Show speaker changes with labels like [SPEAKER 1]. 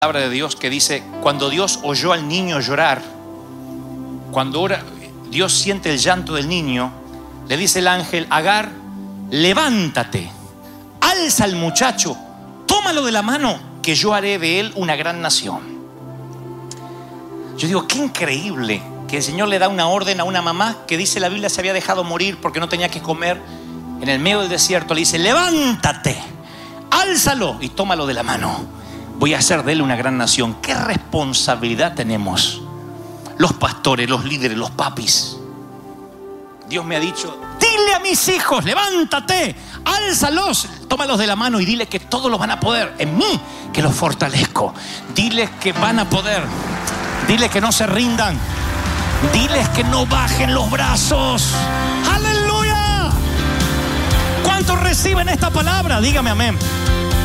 [SPEAKER 1] Palabra de Dios que dice: cuando Dios oyó al niño llorar, cuando Dios siente el llanto del niño, le dice el ángel: Agar, levántate, alza al muchacho, tómalo de la mano, que yo haré de él una gran nación. Yo digo, qué increíble que el Señor le da una orden a una mamá que, dice la Biblia, se había dejado morir porque no tenía que comer en el medio del desierto. Le dice: levántate, álzalo y tómalo de la mano. Voy a hacer de él una gran nación. ¿Qué responsabilidad tenemos los pastores, los líderes, los papis? Dios me ha dicho: dile a mis hijos, levántate, álzalos, tómalos de la mano y dile que todos los van a poder en mí, que los fortalezco. Diles que van a poder. Diles que no se rindan. Diles que no bajen los brazos. ¡Aleluya! ¿Cuántos reciben esta palabra? Dígame amén.